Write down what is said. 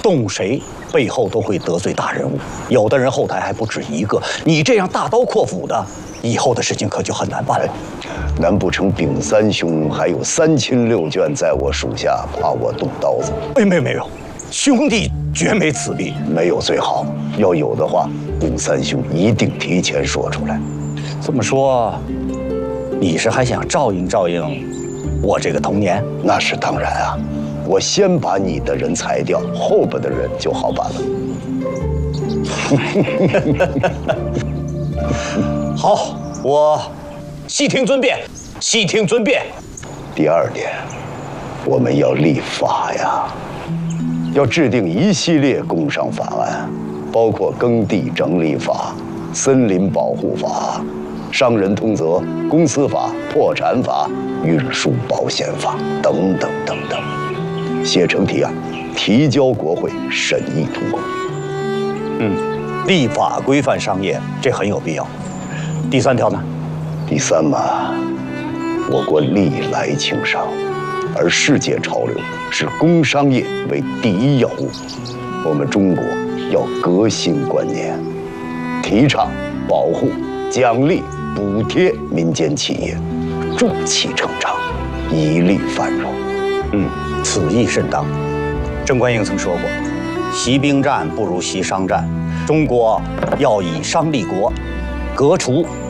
动谁背后都会得罪大人物，有的人后台还不止一个。你这样大刀阔斧的，以后的事情可就很难办了。 难不成丙三兄还有3亲6眷在我属下，怕我动刀子？ 哎，没有，兄弟绝没此理。 没有最好，要有的话，丙三兄一定提前说出来。 这么说，你是还想照应照应我这个童年？ 那是当然啊，我先把你的人裁掉，后边的人就好办了。 好，我悉听尊便，悉听尊便。 第2点，我们要立法呀，要制定一系列工商法案，包括耕地整理法、森林保护法、商人通则、公司法、破产法、运输保险法等等等等，写成提案，提交国会审议通过。 立法规范商业，这很有必要。第3条呢？ 第3嘛，我国历来轻商，而世界潮流是工商业为第一要务。我们中国要革新观念，提倡保护、奖励、补贴民间企业，助其成长，以利繁荣。 此意甚当。郑观应曾说过：“习兵战不如习商战。”中国要以商立国，革除